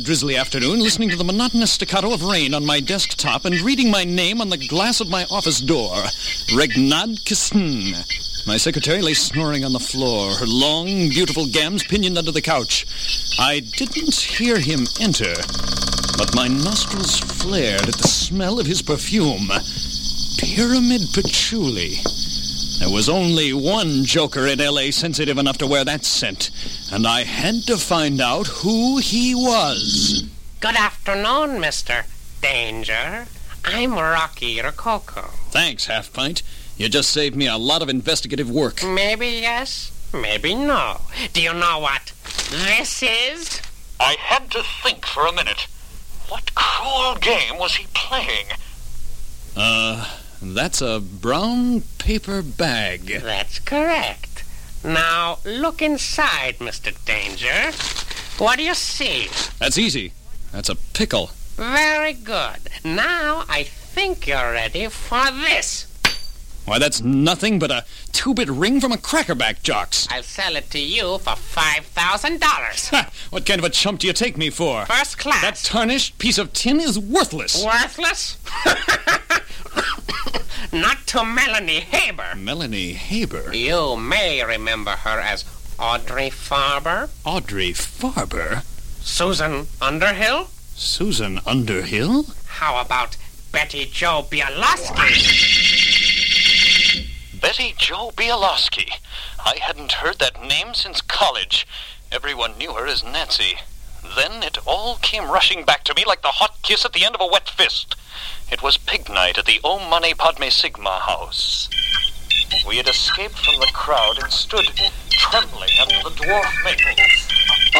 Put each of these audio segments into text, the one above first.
drizzly afternoon listening to the monotonous staccato of rain on my desktop and reading my name on the glass of my office door. Regnad Kisn. My secretary lay snoring on the floor, her long, beautiful gams pinioned under the couch. I didn't hear him enter, but my nostrils flared at the smell of his perfume. Pyramid Patchouli. There was only one joker in L.A. sensitive enough to wear that scent, and I had to find out who he was. Good afternoon, Mr. Danger. I'm Rocky Rococo. Thanks, Half Pint. You just saved me a lot of investigative work. Maybe yes, maybe no. Do you know what this is? I had to think for a minute. What cruel game was he playing? That's a brown paper bag. That's correct. Now, look inside, Mr. Danger. What do you see? That's easy. That's a pickle. Very good. Now, I think you're ready for this. Why, that's nothing but a 2-bit ring from a crackerback jocks. I'll sell it to you for $5,000. Ha! What kind of a chump do you take me for? First class. That tarnished piece of tin is worthless. Worthless? Not to Melanie Haber. Melanie Haber? You may remember her as Audrey Farber. Audrey Farber? Susan Underhill. Susan Underhill? How about Betty Jo Bialowski? Betty Jo Bialowski. I hadn't heard that name since college. Everyone knew her as Nancy. Then it all came rushing back to me like the hot kiss at the end of a wet fist. It was pig night at the Om Mani Padme Sigma house. We had escaped from the crowd and stood trembling under the dwarf maples.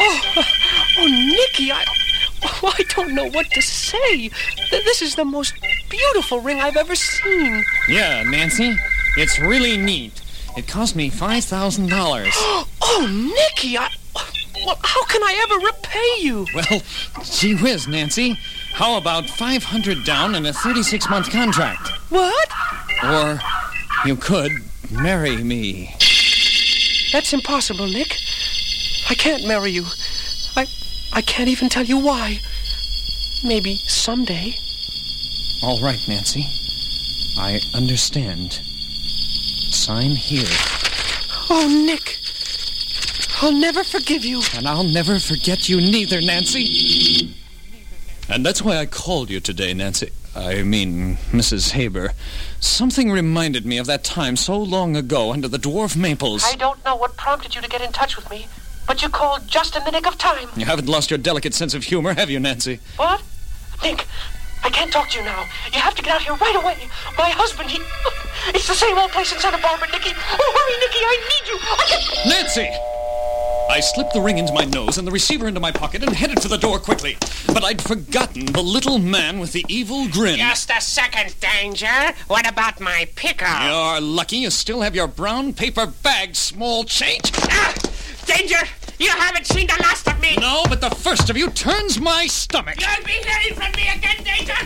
Oh, Nicky, I don't know what to say. This is the most beautiful ring I've ever seen. Yeah, Nancy, it's really neat. It cost me $5,000. Oh, Nicky, well, how can I ever repay you? Well, gee whiz, Nancy. How about $500 down and a 36-month contract? What? Or you could marry me. That's impossible, Nick. I can't marry you. I can't even tell you why. Maybe someday. All right, Nancy. I understand. Sign here. Oh, Nick. I'll never forgive you. And I'll never forget you neither, Nancy. And that's why I called you today, Nancy. I mean, Mrs. Haber. Something reminded me of that time so long ago under the dwarf maples. I don't know what prompted you to get in touch with me, but you called just in the nick of time. You haven't lost your delicate sense of humor, have you, Nancy? What? Nick, I can't talk to you now. You have to get out here right away. My husband, it's the same old place in Santa Barbara, Nicky. Oh, hurry, Nicky, I need you. Nancy! I slipped the ring into my nose and the receiver into my pocket and headed for the door quickly. But I'd forgotten the little man with the evil grin. Just a second, Danger. What about my pickle? You're lucky you still have your brown paper bag, small change. Danger! You haven't seen the last of me! No, but the first of you turns my stomach. You'll be hearing from me again, Danger!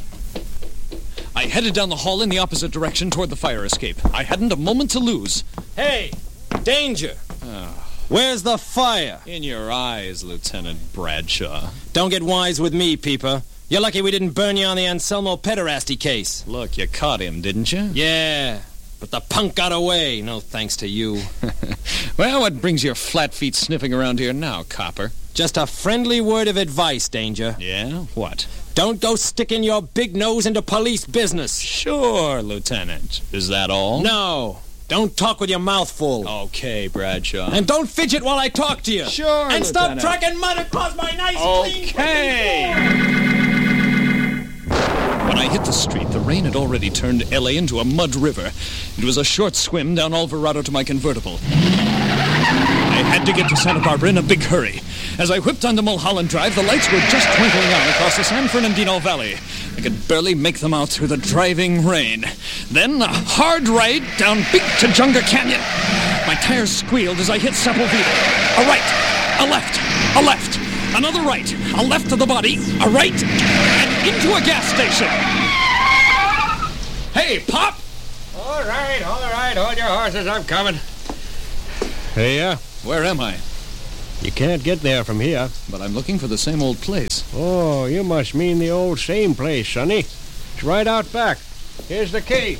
I headed down the hall in the opposite direction toward the fire escape. I hadn't a moment to lose. Hey, Danger! Where's the fire? In your eyes, Lieutenant Bradshaw. Don't get wise with me, Peeper. You're lucky we didn't burn you on the Anselmo pederasty case. Look, you caught him, didn't you? Yeah, but the punk got away. No thanks to you. Well, what brings your flat feet sniffing around here now, copper? Just a friendly word of advice, Danger. Yeah? What? Don't go sticking your big nose into police business. Sure, Lieutenant. Is that all? No. Don't talk with your mouth full. Okay, Bradshaw. And don't fidget while I talk to you. Sure, And stop Lieutenant. tracking mud across my nice clean... Okay. When I hit the street, the rain had already turned L.A. into a mud river. It was a short swim down Alvarado to my convertible. I had to get to Santa Barbara in a big hurry. As I whipped onto Mulholland Drive, the lights were just twinkling on across the San Fernandino Valley. I could barely make them out through the driving rain. Then a hard ride down Big Tujunga Canyon. My tires squealed as I hit Sepulveda. A right, a left, a left, another right, a left to the body, a right, and into a gas station. Hey, Pop! All right, hold your horses, I'm coming. Hey, where am I? You can't get there from here. But I'm looking for the same old place. Oh, you must mean the old same place, Sonny. It's right out back. Here's the key.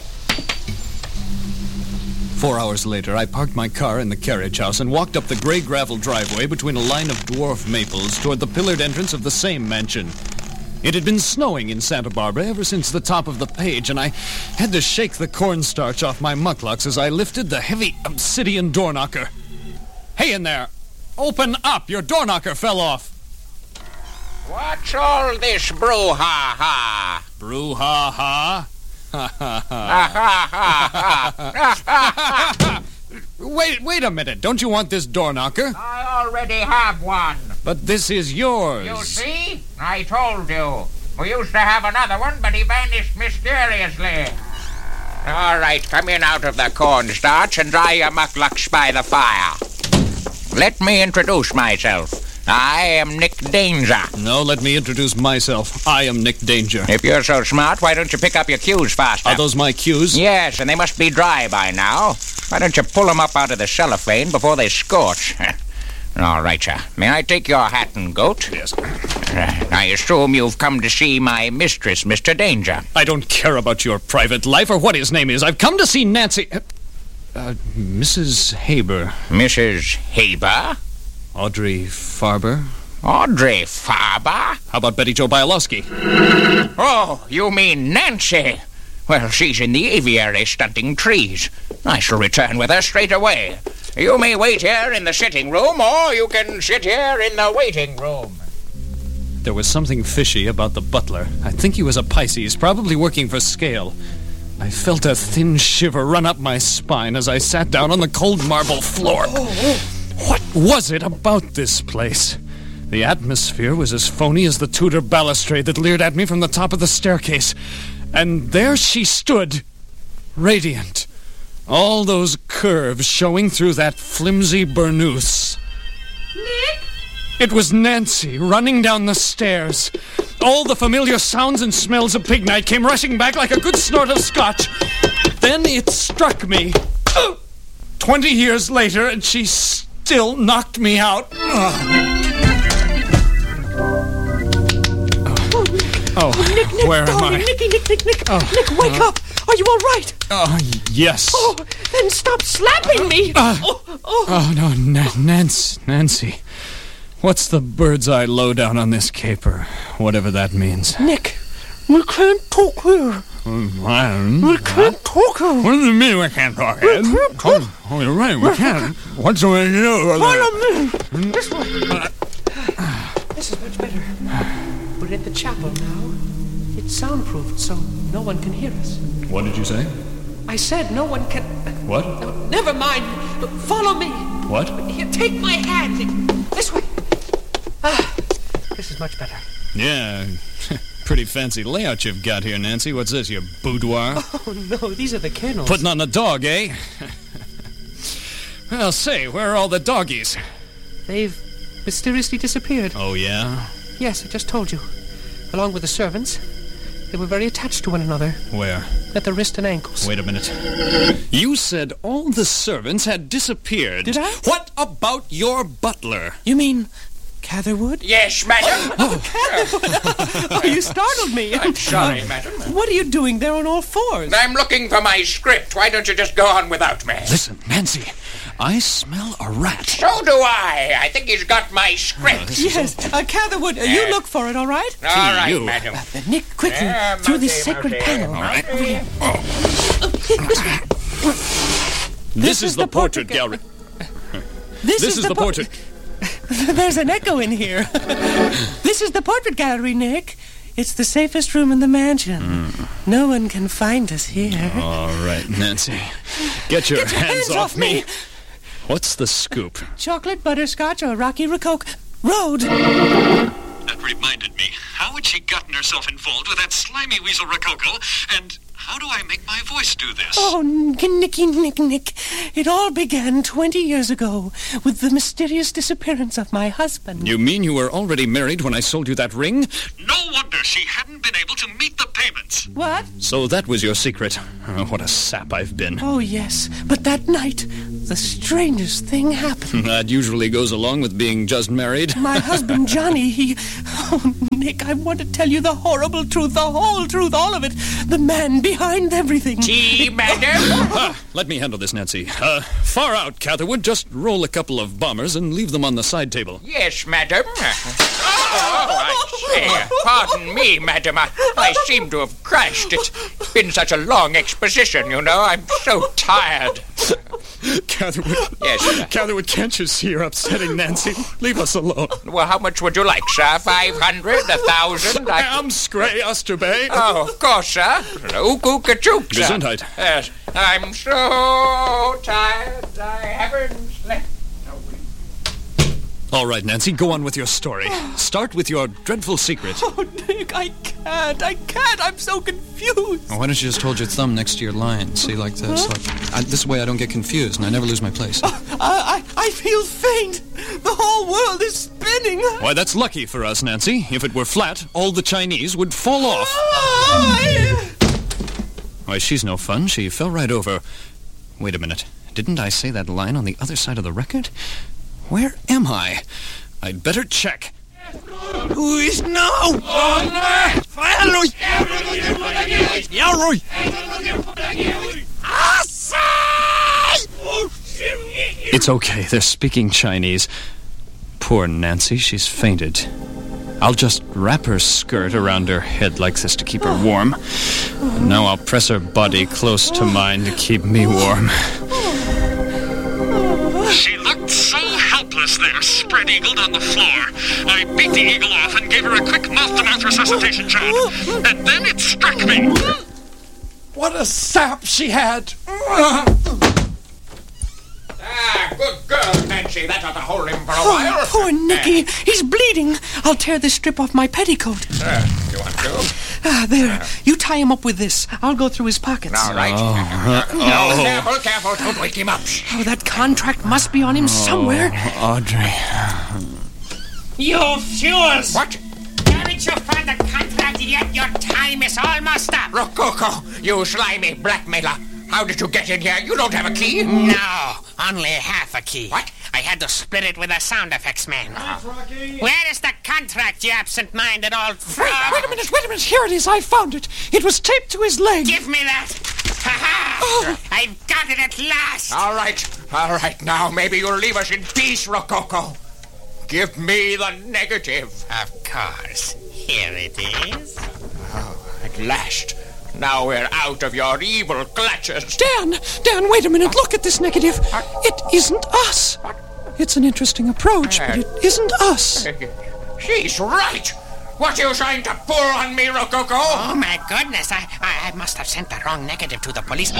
4 hours later, I parked my car in the carriage house and walked up the gray gravel driveway between a line of dwarf maples toward the pillared entrance of the same mansion. It had been snowing in Santa Barbara ever since the top of the page, and I had to shake the cornstarch off my mucklucks as I lifted the heavy obsidian door knocker. Hey in there! Open up! Your door knocker fell off! What's all this brouhaha? Brouhaha? Wait a minute. Don't you want this door knocker? I already have one. But this is yours. You see? I told you. We used to have another one, but he vanished mysteriously. All right, come in out of the cornstarch and dry your mucklucks by the fire. Let me introduce myself. I am Nick Danger. No, let me introduce myself. I am Nick Danger. If you're so smart, why don't you pick up your cues faster? Are those my cues? Yes, and they must be dry by now. Why don't you pull them up out of the cellophane before they scorch? All right, sir. May I take your hat and coat? Yes. I assume you've come to see my mistress, Mr. Danger. I don't care about your private life or what his name is. I've come to see Nancy... Mrs. Haber. Mrs. Haber? Audrey Farber. Audrey Farber? How about Betty Jo Bialowski? Oh, you mean Nancy? Well, she's in the aviary stunting trees. I shall return with her straight away. You may wait here in the sitting room, or you can sit here in the waiting room. There was something fishy about the butler. I think he was a Pisces, probably working for Scale. I felt a thin shiver run up my spine as I sat down on the cold marble floor. What was it about this place? The atmosphere was as phony as the Tudor balustrade that leered at me from the top of the staircase. And there she stood, radiant. All those curves showing through that flimsy burnoose. Nick? It was Nancy running down the stairs. All the familiar sounds and smells of pig night came rushing back like a good snort of scotch. Then it struck me. 20 years later, and she still knocked me out. Nick, where am I? Nick, Nick, wake up! Are you all right? Oh, yes. Oh, then stop slapping me! Oh, no, Nancy. What's the bird's eye lowdown on this caper? Whatever that means. Nick, we can't talk here. We can't talk here. What do you mean we can't talk? We can't talk. Oh, you're right, we can't. What's the way to do? Follow me. This way. This is much better. We're at the chapel now. It's soundproofed, so no one can hear us. What did you say? I said no one can... What? No, never mind. Follow me. What? Here, take my hand. This way. This is much better. Yeah, pretty fancy layout you've got here, Nancy. What's this, your boudoir? Oh, no, these are the kennels. Putting on the dog, eh? Well, say, where are all the doggies? They've mysteriously disappeared. Oh, yeah? Yes, I just told you. Along with the servants. They were very attached to one another. Where? At the wrist and ankles. Wait a minute. You said all the servants had disappeared. Did I? What about your butler? You mean Catherwood? Yes, madam. Oh, you startled me. I'm sorry, madam. What are you doing there on all fours? I'm looking for my script. Why don't you just go on without me? Listen, Nancy, I smell a rat. So do I. I think he's got my script. Yes, Catherwood, you look for it, all right? All right, you. madam. Nick, quickly, through this sacred panel. All right. Over here. This is the portrait gallery. This is the portrait. There's an echo in here. This is the portrait gallery, Nick. It's the safest room in the mansion. No one can find us here. All right, Nancy. Get your hands off me. What's the scoop? Chocolate butterscotch or Rocky Road. That reminded me. How had she gotten herself involved with that slimy weasel Rococo? And how do I make my voice do this? Oh, Nick. It all began 20 years ago with the mysterious disappearance of my husband. You mean you were already married when I sold you that ring? No wonder she hadn't been able to meet the payments. What? So that was your secret. Oh, what a sap I've been. Oh, yes. But that night, The strangest thing happened. That usually goes along with being just married. My husband, Johnny, he... Oh, Nick, I want to tell you the horrible truth, the whole truth, all of it. The man behind everything. Tea, madam? Let me handle this, Nancy. Far out, Catherwood. Just roll a couple of bombers and leave them on the side table. Yes, madam. I say, pardon me, madam. I seem to have crashed. It's been such a long exposition, you know. I'm so tired. Catherwood. Yes, sir. Catherwood, can't you see you're upsetting Nancy? Leave us alone. Well, how much would you like, sir? 500? 1,000? Amskray, Osterbay. Oh, of course, sir. Ook-ook-a-chook, sir. Gesundheit. Yes, I'm so tired. I haven't slept. All right, Nancy, go on with your story. Start with your dreadful secret. Oh, Nick, I can't. I'm so confused. Why don't you just hold your thumb next to your line? See, like this. This way I don't get confused and I never lose my place. I feel faint. The whole world is spinning. Why, that's lucky for us, Nancy. If it were flat, all the Chinese would fall off. Why, she's no fun. She fell right over. Wait a minute. Didn't I say that line on the other side of the record? Where am I? I'd better check. Who is now? It's okay. They're speaking Chinese. Poor Nancy. She's fainted. I'll just wrap her skirt around her head like this to keep her warm. And now I'll press her body close to mine to keep me warm. She looked so helpless there, spread-eagled on the floor. I beat the eagle off and gave her a quick mouth-to-mouth resuscitation job. And then it struck me. What a sap she had! Good girl, Nancy. That ought to hold him for a while. Oh, poor Nicky. He's bleeding. I'll tear this strip off my petticoat. You want to? There. You tie him up with this. I'll go through his pockets. All right. No, careful. Don't wake him up. Oh, that contract must be on him somewhere. Audrey. You fools! What? Haven't you found the contract yet? Your time is almost up. Rococo, you slimy blackmailer. How did you get in here? You don't have a key? No, only half a key. What? I had to split it with a sound effects man. Where is the contract, you absent-minded old fraud? Wait a minute. Here it is. I found it. It was taped to his leg. Give me that. Ha-ha! I've got it at last. All right. Now maybe you'll leave us in peace, Rococo. Give me the negative. Of course. Here it is. Oh, at last. Now we're out of your evil clutches. Dan, wait a minute. Look at this negative. It isn't us. It's an interesting approach, but it isn't us. She's right. What are you trying to pull on me, Rococo? Oh, my goodness. I must have sent the wrong negative to the police.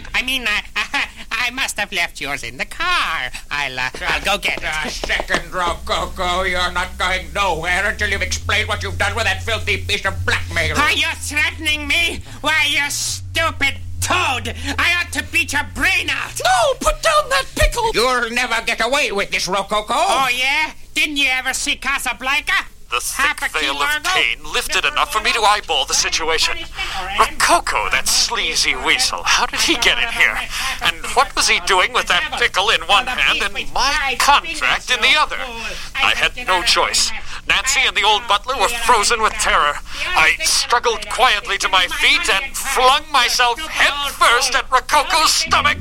I must have left yours in the car. I'll go get it. A second, Rococo. You're not going nowhere until you've explained what you've done with that filthy piece of blackmail. Are you threatening me? Why, you stupid toad! I ought to beat your brain out. No, put down that pickle. You'll never get away with this, Rococo. Oh, yeah? Didn't you ever see Casablanca? The thick veil of pain lifted enough for me to eyeball the situation. Rococo, that sleazy weasel. How did he get in here? And what was he doing with that pickle in one hand and my contract in the other? I had no choice. Nancy and the old butler were frozen with terror. I struggled quietly to my feet and flung myself head first at Rococo's stomach.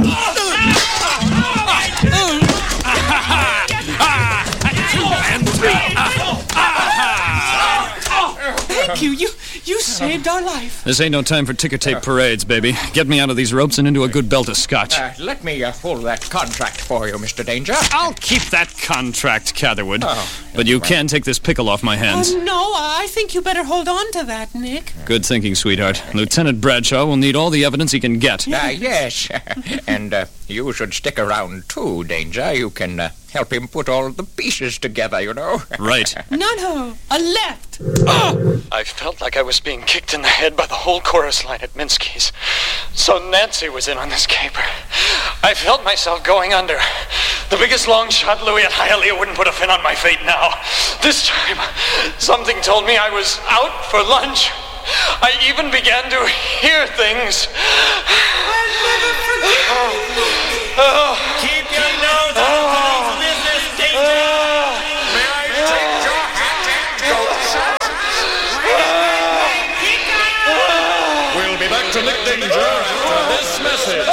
And three. Thank you. You saved our life. This ain't no time for ticker tape parades, baby. Get me out of these ropes and into a good belt of scotch. Let me pull that contract for you, Mr. Danger. I'll keep that contract, Catherwood. But you can take this pickle off my hands. No, I think you better hold on to that, Nick. Good thinking, sweetheart. Lieutenant Bradshaw will need all the evidence he can get. Yes. And you should stick around, too, Danger. You can help him put all the pieces together, you know. Right. No. A left. I felt like I was being kicked in the head by the whole chorus line at Minsky's. So Nancy was in on this caper. I felt myself going under. The biggest long shot Louis at Hialeah wouldn't put a fin on my fate now. This time, something told me I was out for lunch. I even began to hear things. I'll never forget. Keep your nose out of tonight's business, Danger! May I take your hat and coat, sir? We'll be back to Nick Danger after this message.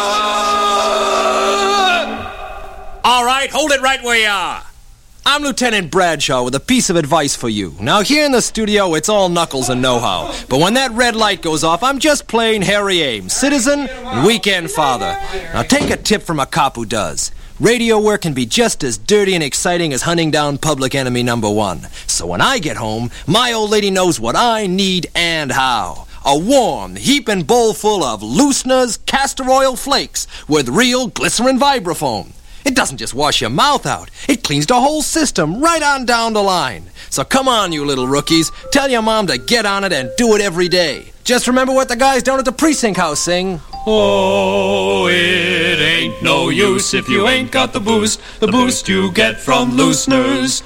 All right, hold it right where you are. I'm Lieutenant Bradshaw with a piece of advice for you. Now, here in the studio, it's all knuckles and know-how. But when that red light goes off, I'm just plain Harry Ames, citizen and weekend father. Now, take a tip from a cop who does. Radio work can be just as dirty and exciting as hunting down public enemy number one. So when I get home, my old lady knows what I need and how. A warm, heaping bowl full of Loosener's castor oil flakes with real glycerin vibrafoam. It doesn't just wash your mouth out. It cleans the whole system right on down the line. So come on, you little rookies. Tell your mom to get on it and do it every day. Just remember what the guys down at the precinct house sing. Oh, it ain't no use if you ain't got the boost you get from Loosener's.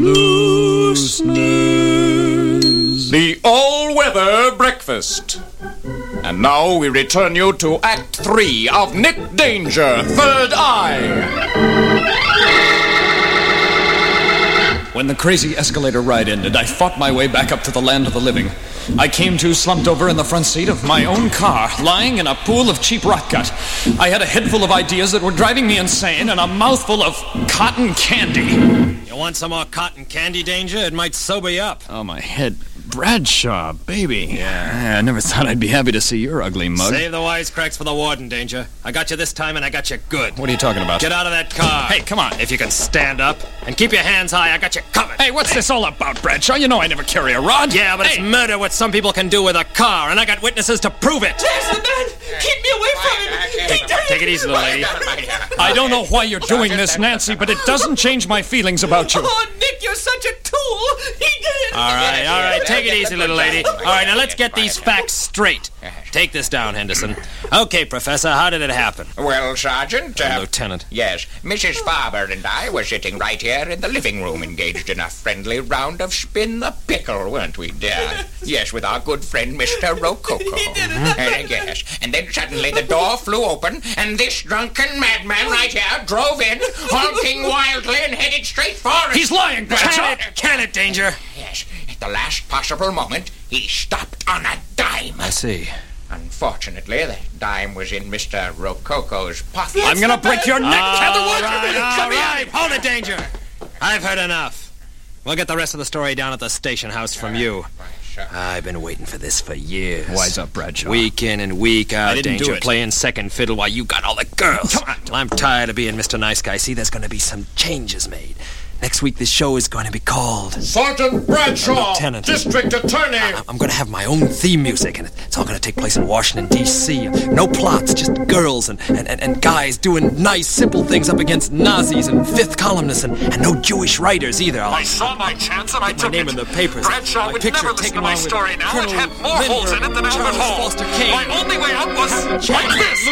Loosener's. The all-weather breakfast. And now we return you to Act 3 of Nick Danger, Third Eye. When the crazy escalator ride ended, I fought my way back up to the land of the living. I came to slumped over in the front seat of my own car, lying in a pool of cheap rot gut. I had a head full of ideas that were driving me insane and a mouthful of cotton candy. You want some more cotton candy, Danger? It might sober you up. Oh, my head. Bradshaw, baby. Yeah. I never thought I'd be happy to see your ugly mug. Save the wisecracks for the warden, Danger. I got you this time, and I got you good. What are you talking about? Get out of that car. Hey, come on. If you can stand up and keep your hands high, I got you covered. Hey, what's this all about, Bradshaw? You know I never carry a rod. Yeah, but it's murder what some people can do with a car, and I got witnesses to prove it. There's the man! Keep me away from him! Take it easy, little lady. I don't know why you're doing this, Nancy, but it doesn't change my feelings about you. Oh, Nick, you're such a tool! He did it! All right. Take it easy, little lady. All right, now let's get these facts straight. Take this down, Henderson. Okay, Professor, how did it happen? Well, Sergeant... Lieutenant. Yes, Mrs. Farber and I were sitting right here in the living room engaged in a friendly round of spin the pickle, weren't we, dear? Yes, with our good friend, Mr. Rococo. Yes. And then suddenly the door flew open, and this drunken madman right here drove in, honking wildly and headed straight for us. He's lying, Bradshaw! Can it, Danger? Yes, at the last possible moment, he stopped on a dime. I see. Unfortunately, the dime was in Mr. Rococo's pocket. I'm gonna break your neck, Catherwood! All right. Hold it, Danger. I've heard enough. We'll get the rest of the story down at the station house from you. I've been waiting for this for years. Wise up, Bradshaw. Week in and week out, I didn't Danger, do it. playing second fiddle while you got all the girls. Come on. Well, I'm tired of being Mr. Nice Guy. See, there's going to be some changes made. Next week, this show is going to be called... Sergeant Bradshaw, Lieutenant. District Attorney. I'm going to have my own theme music, and it's all going to take place in Washington, D.C. No plots, just girls and guys doing nice, simple things up against Nazis and fifth columnists, and no Jewish writers either. I saw my chance and I took my name it. in the papers. Bradshaw My would picture never listen taken to my along with story now. It Colonel had more holes in it than Lindbergh, Albert Hall. Charles Foster Kane. My only way out was like this.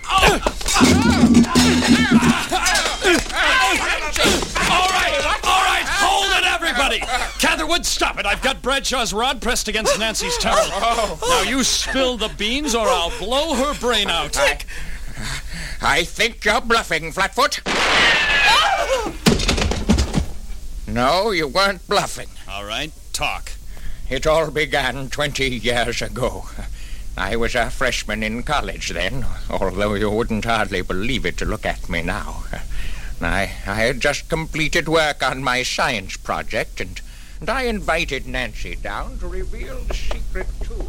All right, hold it, everybody! Catherwood, stop it. I've got Bradshaw's rod pressed against Nancy's towel. Now you spill the beans or I'll blow her brain out. I think you're bluffing, Flatfoot. No, you weren't bluffing. All right, talk. It all began 20 years ago. I was a freshman in college then, although you wouldn't hardly believe it to look at me now. I had just completed work on my science project, and I invited Nancy down to reveal the secret to her.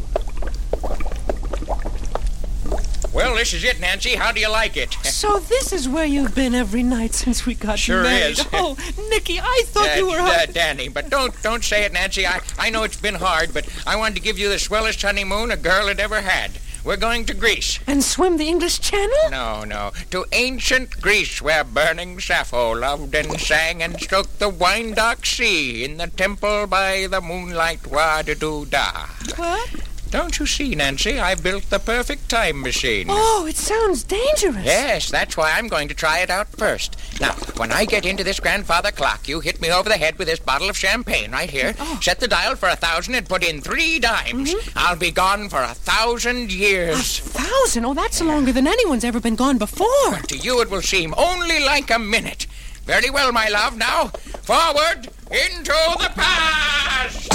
Well, this is it, Nancy. How do you like it? So this is where you've been every night since we got Sure married. is. Oh, Nicky, I thought you were... Danny, but don't say it, Nancy. I know it's been hard, but I wanted to give you the swellest honeymoon a girl had ever had. We're going to Greece. And swim the English Channel? No. To ancient Greece, where burning Sappho loved and sang and stroked the wine-dark sea in the temple by the moonlight wa-da-doo-da. What? Don't you see, Nancy? I've built the perfect time machine. Oh, it sounds dangerous. Yes, that's why I'm going to try it out first. Now, when I get into this grandfather clock, you hit me over the head with this bottle of champagne right here. Oh. Set the dial for 1,000 and put in 3 dimes. I'll be gone for 1,000 years. 1,000? Oh, that's longer than anyone's ever been gone before. To you it will seem only like a minute. Very well, my love. Now, forward into the past!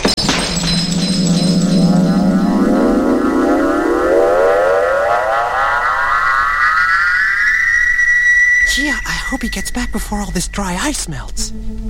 Gee, I hope he gets back before all this dry ice melts.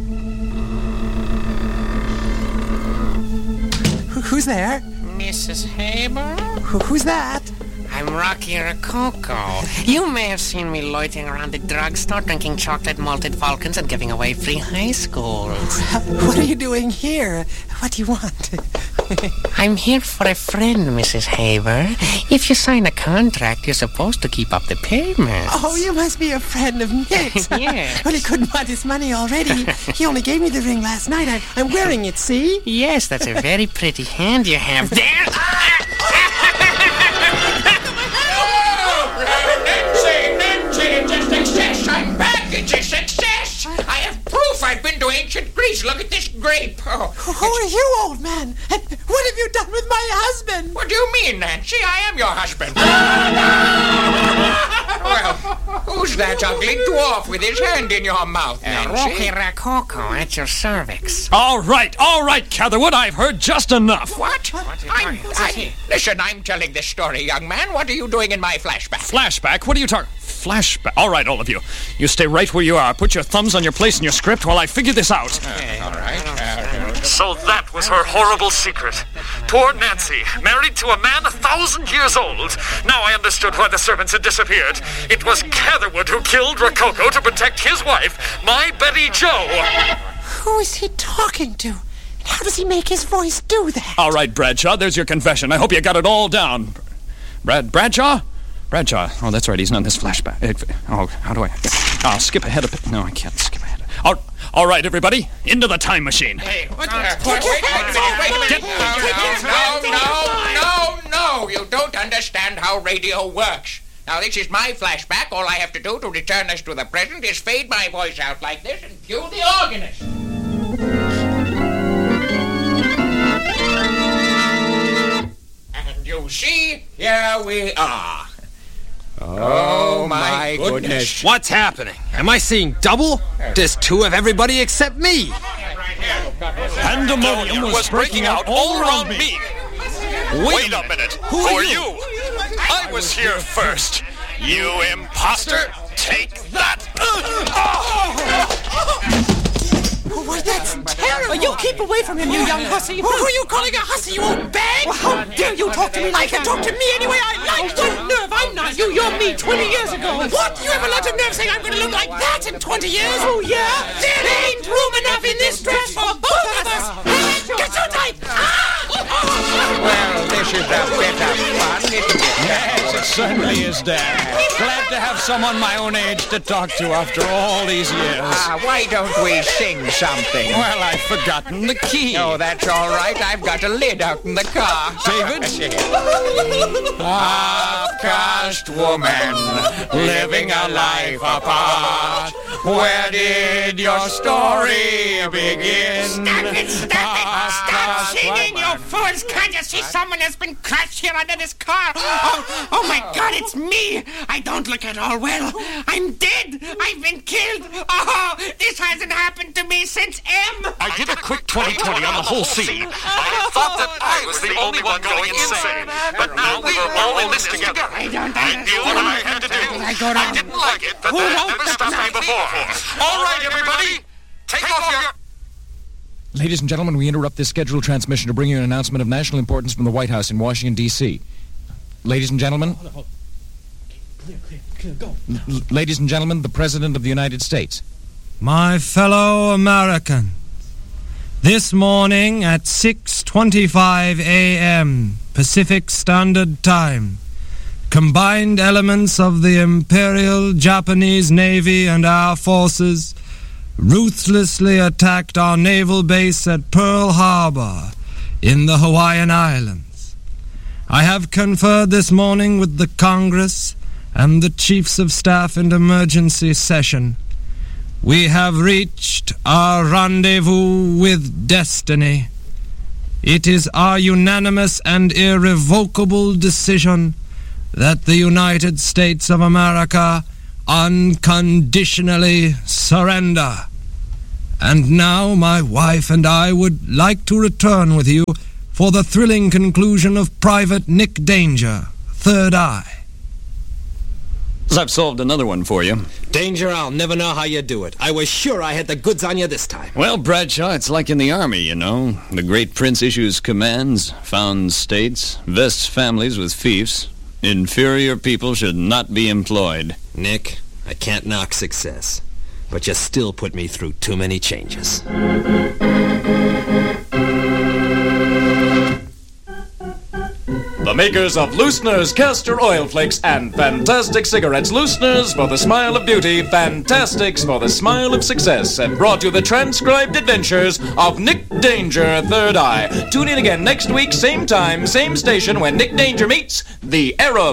Who's there? Mrs. Haber? Who's that? I'm Rocky Rococo. You may have seen me loitering around the drugstore drinking chocolate malted Falcons and giving away free high schools. What are you doing here? What do you want? I'm here for a friend, Mrs. Haber. If you sign a contract, you're supposed to keep up the payments. Oh, you must be a friend of Nick's. Yes. Well, he couldn't want his money already. He only gave me the ring last night. I'm wearing it, see? Yes, that's a very pretty hand you have there. Nancy, it's a success. I'm back. It's a success. I have proof I've been to ancient Greece. Look at this grape. Oh, Who are you, old man? And what have you done with my husband? what do you mean, Nancy? I am your husband. Well, who's that ugly dwarf with his hand in your mouth, Rocky Nancy? Rococo at your cervix. All right, Catherwood, I've heard just enough. What? Listen, I'm telling this story, young man. What are you doing in my flashback? Flashback? What are you talking? Flashback? All right, all of you. You stay right where you are. Put your thumbs on your place in your script while I figure this out. All right. So that was her horrible secret. Poor Nancy, married to a man 1,000 years old. Now I understood why the servants had disappeared. It was Catherwood who killed Rococo to protect his wife, my Betty Jo. Who is he talking to? How does he make his voice do that? All right, Bradshaw, there's your confession. I hope you got it all down. Bradshaw? Bradshaw. Oh, that's right, he's not in this flashback. How do I... I'll skip ahead a bit. No, I can't skip ahead. All right, everybody, into the time machine. Hey, wait a minute. No, you don't understand how radio works. Now, this is my flashback. All I have to do to return us to the present is fade my voice out like this and cue the organist. And you see, here we are. Oh, my goodness. What's happening? Am I seeing double? There's 2 of everybody except me. Pandemonium was breaking out all around me. Wait a minute. Who are you? I was here first. You imposter! Take that! Oh, that's terrible. You keep away from him, you young hussy. Who are you calling a hussy, you old bag? Well, how dare you talk to me like I can talk to me any way I like. What nerve? I'm not you. You're me 20 years ago. What? You ever let a nerve say I'm going to look like that in 20 years? Oh, yeah? There ain't room enough in this dress for both of us. Get so tight. Well, this is a bit of fun, isn't it? Yes, it certainly is, Dad. Glad to have someone my own age to talk to after all these years. Why don't we sing something? Well, I've forgotten the key. Oh, that's all right. I've got a lid out in the car. David? Half-caste woman, living a life apart. Where did your story begin? Stop singing, you fools! Can't you see someone has been crushed here under this car? Oh my God, it's me! I don't look at all well. I'm dead! I've been killed! Oh, this hasn't happened to me since M! I did a quick 20/20 on the whole scene. I thought that I was the only one going insane. But now we were all in this together. I knew what I had to do. I didn't like it, but that never stopped me before. All right, everybody, take off your... Ladies and gentlemen, we interrupt this scheduled transmission to bring you an announcement of national importance from the White House in Washington, D.C. Ladies and gentlemen... Ladies and gentlemen, the President of the United States. My fellow Americans, this morning at 6:25 a.m. Pacific Standard Time, combined elements of the Imperial Japanese Navy and our forces ruthlessly attacked our naval base at Pearl Harbor in the Hawaiian Islands. I have conferred this morning with the Congress and the Chiefs of Staff in emergency session. We have reached our rendezvous with destiny. It is our unanimous and irrevocable decision that the United States of America unconditionally surrender. And now my wife and I would like to return with you for the thrilling conclusion of Private Nick Danger, Third Eye. I've solved another one for you. Danger, I'll never know how you do it. I was sure I had the goods on you this time. Well, Bradshaw, it's like in the Army, you know. The great prince issues commands, founds states, vests families with fiefs. Inferior people should not be employed. Nick, I can't knock success, but you still put me through too many changes. The makers of Loosener's Castor Oil Flakes and Fantastic Cigarettes. Loosener's for the smile of beauty, Fantastics for the smile of success, and brought you the transcribed adventures of Nick Danger, Third Eye. Tune in again next week, same time, same station, when Nick Danger meets the Arab.